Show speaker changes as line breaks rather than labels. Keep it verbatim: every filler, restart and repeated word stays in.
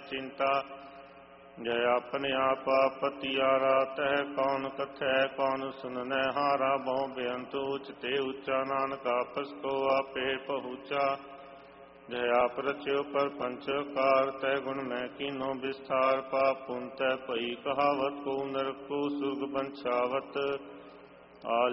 चिंता। जय अपने आप पतियारा तह कौन कथै कौन सुननै हारा। बहु बेअंत उचते ऊंचा नानका आपस को आपे पहुँचा। जय आप रच्यो पर पंचकार तय गुण मैं कीनो विस्तार। पाप पुन तय पई कहावत को नरक को सुर्ग बंछावत।